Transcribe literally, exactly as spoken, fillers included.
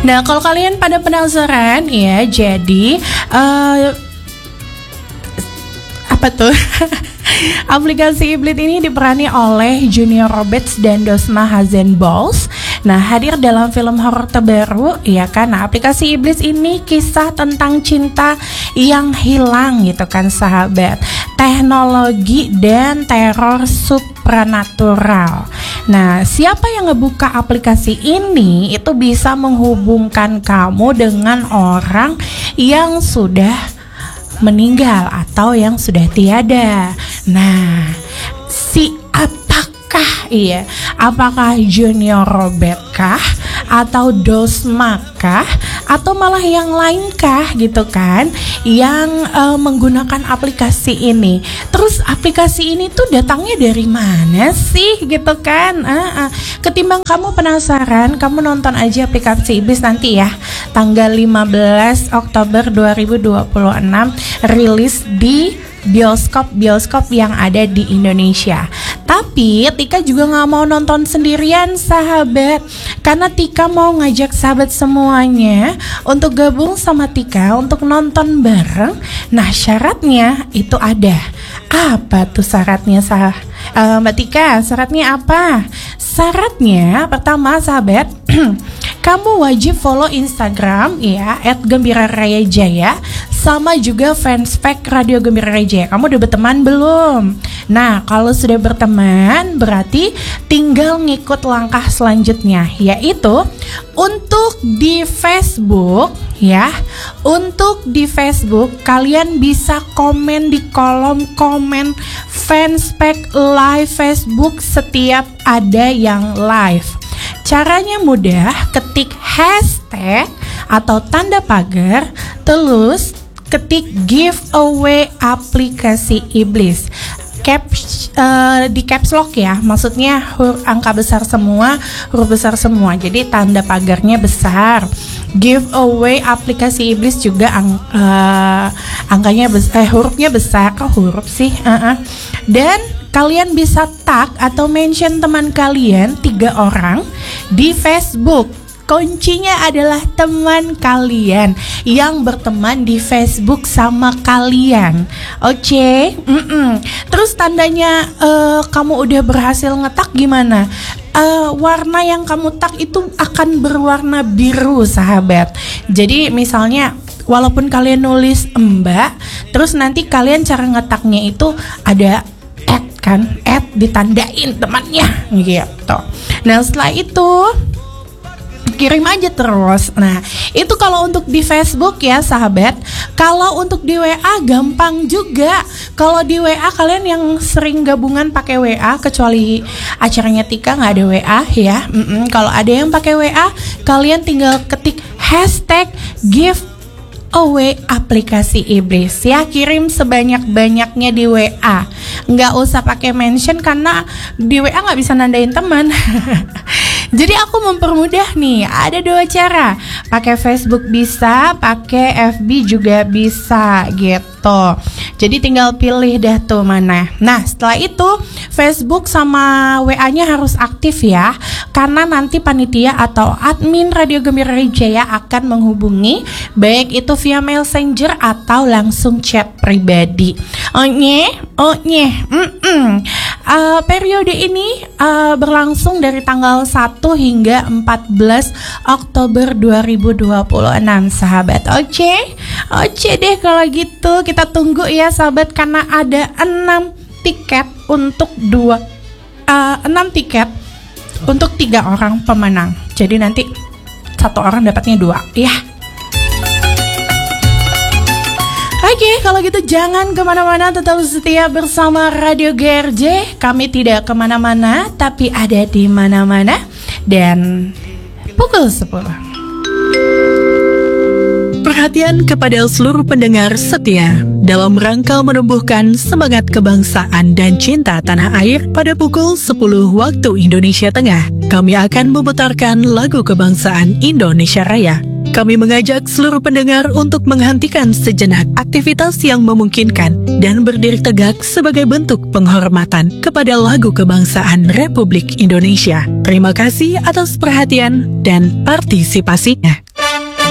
Nah, kalau kalian pada penasaran ya, jadi uh, apa tuh? Aplikasi Iblis ini diperani oleh Julia Roberts dan Dosma Hazen-Bowles. Nah, hadir dalam film horor terbaru, ya kan? Nah, aplikasi Iblis ini kisah tentang cinta yang hilang gitu kan, sahabat. Teknologi dan teror supranatural. Nah, siapa yang ngebuka aplikasi ini itu bisa menghubungkan kamu dengan orang yang sudah meninggal atau yang sudah tiada. Nah, si apakah iya? Apakah Junior Robert kah? Atau Dosma kah? Atau malah yang lain kah gitu kan? Yang uh, menggunakan aplikasi ini. Terus aplikasi ini tuh datangnya dari mana sih gitu kan? Uh, uh. Ketimbang kamu penasaran, kamu nonton aja aplikasi Iblis nanti ya. Tanggal lima belas Oktober dua ribu dua puluh enam rilis di bioskop-bioskop yang ada di Indonesia. Tapi Tika juga gak mau nonton sendirian, sahabat, karena Tika mau ngajak sahabat semuanya untuk gabung sama Tika untuk nonton bareng. Nah, syaratnya itu ada. Apa tuh syaratnya, sah? Uh, Mbak Tika, syaratnya apa? Syaratnya pertama, sahabat, kamu wajib follow Instagram ya et gembira raya jaya, sama juga fanspage Radio Gembira Raya Jaya. Kamu udah berteman belum? Nah, kalau sudah berteman berarti tinggal ngikut langkah selanjutnya, yaitu untuk di Facebook ya. Untuk di Facebook kalian bisa komen di kolom komen fanspage live Facebook setiap ada yang live. Caranya mudah, ketik hashtag atau tanda pagar, terus ketik giveaway aplikasi Iblis. Caps, uh, di caps lock ya, maksudnya huruf angka besar semua, huruf besar semua. Jadi tanda pagarnya besar. Giveaway aplikasi Iblis juga ang, uh, angkanya besar, eh, hurufnya besar. Kok huruf sih? Uh-uh. Dan kalian bisa tag atau mention teman kalian tiga orang di Facebook. Kuncinya adalah teman kalian yang berteman di Facebook sama kalian. Oke, okay? Terus tandanya uh, kamu udah berhasil ngetak gimana? Uh, warna yang kamu tag itu akan berwarna biru, sahabat. Jadi misalnya walaupun kalian nulis Mbak, terus nanti kalian cara ngetaknya itu ada at kan, at ditandain temannya gitu. Nah, setelah itu kirim aja terus. Nah, itu kalau untuk di Facebook ya, sahabat. Kalau untuk di W A gampang juga. Kalau di W A kalian yang sering gabungan pakai W A, kecuali acaranya Tika nggak ada W A ya. Mm-mm. Kalau ada yang pakai W A, kalian tinggal ketik hashtag giveaway aplikasi Iblis ya. Kirim sebanyak-banyaknya di W A. Nggak usah pakai mention karena di W A nggak bisa nandain teman. Jadi aku mempermudah nih, ada dua cara. Pakai Facebook bisa, pakai F B juga bisa gitu. Jadi tinggal pilih dah tuh mana. Nah, setelah itu Facebook sama W A-nya harus aktif ya, karena nanti panitia atau admin Radio Gembira Raya Jaya akan menghubungi, baik itu via Messenger atau langsung chat pribadi. Oh nye, oh nye, mm-mm. Uh, periode ini uh, berlangsung dari tanggal satu hingga empat belas Oktober dua ribu dua puluh enam, sahabat. Oke, oke deh kalau gitu kita tunggu ya, sahabat, karena ada enam tiket untuk dua, uh, enam tiket untuk tiga orang pemenang. Jadi nanti satu orang dapatnya dua, ya. Oke, kalau gitu jangan kemana-mana, tetap setia bersama Radio G R J. Kami tidak kemana-mana, tapi ada di mana-mana. Dan pukul sepuluh. Perhatian kepada seluruh pendengar setia. Dalam rangka menumbuhkan semangat kebangsaan dan cinta tanah air, pada pukul sepuluh waktu Indonesia Tengah, kami akan memutarkan lagu kebangsaan Indonesia Raya. Kami mengajak seluruh pendengar untuk menghentikan sejenak aktivitas yang memungkinkan dan berdiri tegak sebagai bentuk penghormatan kepada lagu kebangsaan Republik Indonesia. Terima kasih atas perhatian dan partisipasinya.